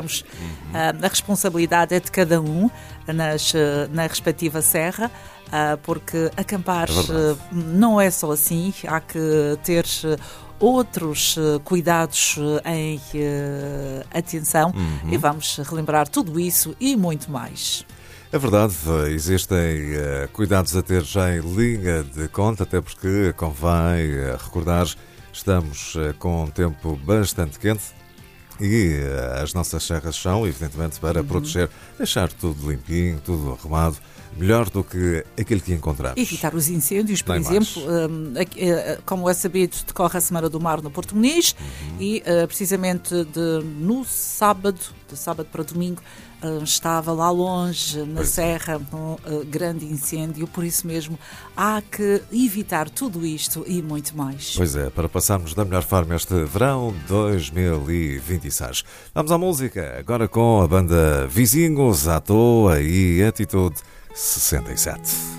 A responsabilidade é de cada um na respectiva serra, porque acampar não é só assim, há que ter outros cuidados em atenção e vamos relembrar tudo isso e muito mais. É verdade, existem cuidados a ter já em linha de conta, até porque convém recordar, estamos com um tempo bastante quente e as nossas serras são, evidentemente, para proteger, deixar tudo limpinho, tudo arrumado, melhor do que aquilo que encontramos. Evitar os incêndios, por Nem exemplo, como é sabido, decorre a Semana do Mar no Porto Muniz e precisamente no sábado, de sábado para domingo, estava lá longe, na serra, um grande incêndio, por isso mesmo há que evitar tudo isto e muito mais. Pois é, para passarmos da melhor forma este verão 2026. Vamos à música, agora com a banda Vizinhos à Toa e Atitude 67.